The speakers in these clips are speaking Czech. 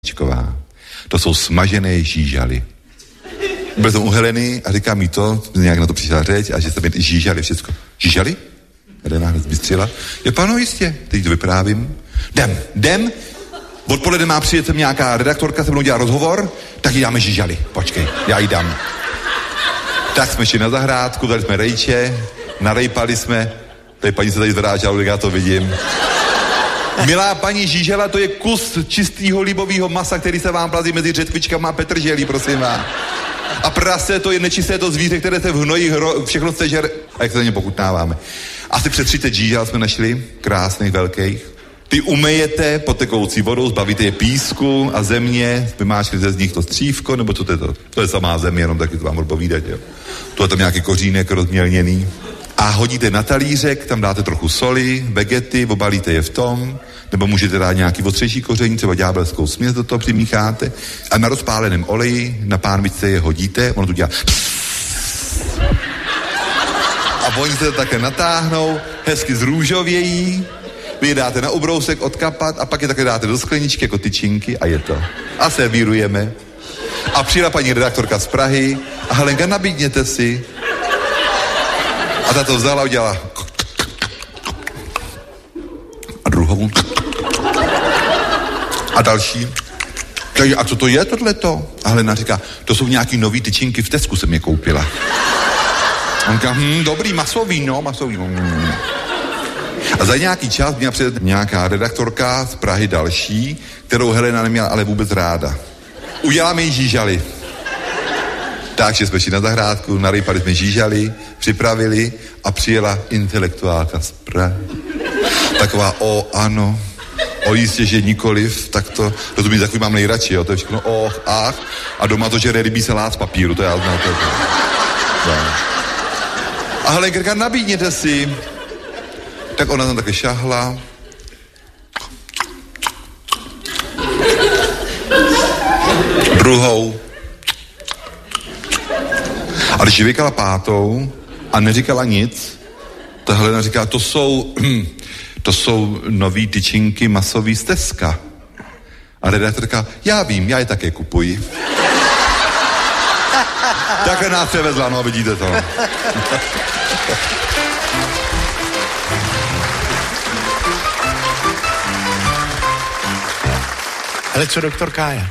To jsou smažené žížaly. Byl jsem u Heleny a říká mi to, nějak na to přišla řeč a že se mi žížaly všecko. Žížaly? Helena hned zbystřila. Je pano, jistě, teď to vyprávím. Jdem. Odpoledne má přijet sem nějaká redaktorka, se mnou dělá rozhovor, tak jí dáme žížaly. Počkej, já jí dám. Tak jsme šli na zahrádku, dali jsme rejče, narejpali jsme, tady paní se tady zvedá žaludek, já to vidím. Milá paní, žížela, to je kus čistýho libového masa, který se vám plazí mezi řetkvičkama a petrželí, prosím vás. A prase, to je nečisté to zvíře, které se v hnoji všechno sežere. A jak se za ně pokutnáváme. Asi před 30 žížel jsme našli, krásných, velkých. Ty umejete potekoucí vodou, zbavíte je písku a země, vymáčkli ze z nich to střívko, nebo co to je to? To je samá země, jenom taky to vám budu povídat, jo. To je tam nějaký kořínek rozmělněný. A hodíte na talířek, tam dáte trochu soli, vegety, obalíte je v tom, nebo můžete dát nějaký ostřejší koření, třeba ďábelskou směs do toho přimícháte a na rozpáleném oleji, na pánvičce je hodíte, ono tu dělá a oni se to také natáhnou, hezky zrůžovějí, vy je dáte na ubrousek odkapat a pak je také dáte do skleničky jako tyčinky a je to. A servírujeme. A přijela paní redaktorka z Prahy a Helenka, nabídněte si. A ta to vzala a udělala. A druhou. A další. A co to je tohleto? A Helena říká, to jsou nějaký nový tyčinky, v Tesku jsem je koupila. A on říká, dobrý, masový. A za nějaký čas měla přijet nějaká redaktorka z Prahy další, kterou Helena neměla ale vůbec ráda. Uděláme jí žížaly. Takže jsme šli na zahrádku, narýpali jsme žížaly, připravili a přijela intelektuálka z Prahy. Taková, ano, jistě, že nikoliv, tak to, rozumím, takový mám nejradši, jo, to je všechno, ach, a doma to žere rybí salát z papíru, to já znám, to je to. A Helenka, nabídněte si. Tak ona tam také šahla. Druhou. A když vykala pátou a neříkala nic, ta Helena říká, to jsou nový tyčinky masový z Teska. A redaktorka, já vím, já je také kupuji. Také nás převezla, no, vidíte to. Ale co doktor Kája?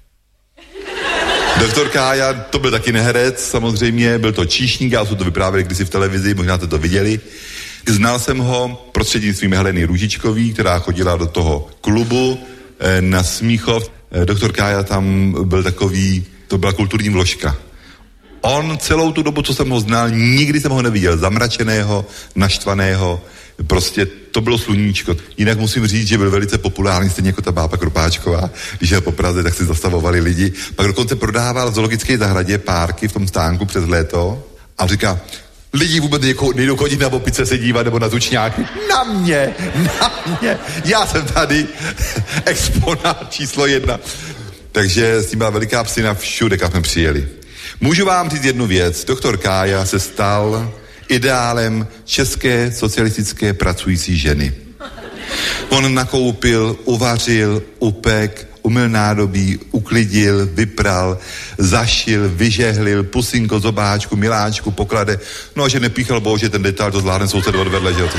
Doktor Kája, to byl taky neherec, samozřejmě, byl to číšník, já jsem to vyprávěl kdysi v televizi, možná jste to viděli. Znal jsem ho prostřednictvím Heleny Růžičkový, která chodila do toho klubu na Smíchov. Doktor Kája tam byl takový, to byla kulturní vložka. On celou tu dobu, co jsem ho znal, nikdy jsem ho neviděl zamračeného, naštvaného, prostě to bylo sluníčko. Jinak musím říct, že byl velice populární, stejně jako ta bába Kropáčková, když jel po Praze, tak si zastavovali lidi. Pak dokonce prodával v zoologické zahradě párky v tom stánku přes léto a říká, lidi vůbec nejdou chodit na opice se dívat nebo na tučňáky. Na mě, já jsem tady exponát číslo 1. Takže s tím byla veliká psina všude, kam jsme přijeli. Můžu vám říct jednu věc. Doktor Kája se stal ideálem české socialistické pracující ženy. On nakoupil, uvařil, upek, umyl nádobí, uklidil, vypral, zašil, vyžehlil, pusinko, zobáčku, miláčku, poklade. No a že nepíchal bože, ten detail to zvládne soused odvedle, že jo,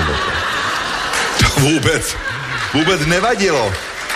to vůbec nevadilo.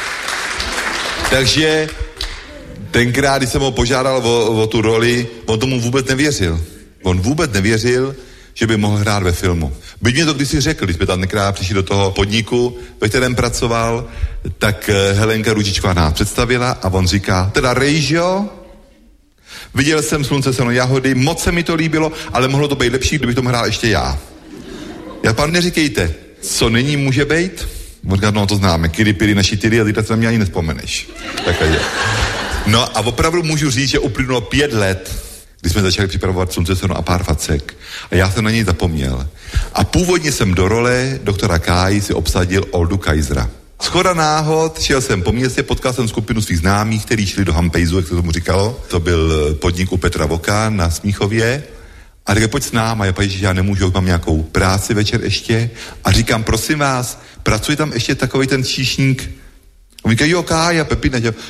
Takže tenkrát, když jsem ho požádal o tu roli, on tomu vůbec nevěřil. On vůbec nevěřil, že by mohl hrát ve filmu. Byť mě to kdysi řekl, když jsme tam tenkrát přišli do toho podniku, ve kterém pracoval, tak Helenka Růžičková nás představila a on říká, teda Rejžo, viděl jsem Slunce, seno, jahody, moc se mi to líbilo, ale mohlo to být lepší, kdybych tomu hrál ještě já. Já pan neříkejte, co není může být? On říká, no to známe, kiri, piri, naši tyry a zítra se na mě ani nevzpomeneš. Takhle je. No a opravdu můžu říct, že uplynulo 5 let, když jsme začali připravovat Slunce, seno a pár facek. A já jsem na něj zapomněl. A původně jsem do role doktora Káji si obsadil Oldu Kaisera. Shoda náhod, šel jsem po městě, potkal jsem skupinu svých známých, kteří šli do Hampejzu, jak se tomu říkalo. To byl podnik u Petra Voka na Smíchově. A říkal, pojď s náma, já nemůžu, mám nějakou práci večer ještě. A říkám, prosím vás, pracuje tam ještě takovej ten číšník On říká, jo, Kája, Pepina,